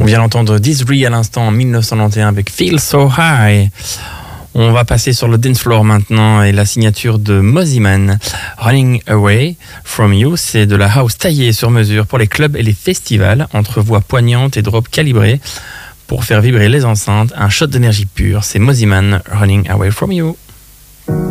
vient d'entendre Disree à l'instant en 1991 avec Feel So High. On va passer sur le dance floor maintenant et la signature de Mosimann, Running Away From You. C'est de la house taillée sur mesure pour les clubs et les festivals, entre voix poignantes et drops calibrés pour faire vibrer les enceintes. Un shot d'énergie pure, c'est Mosimann, Running Away From You.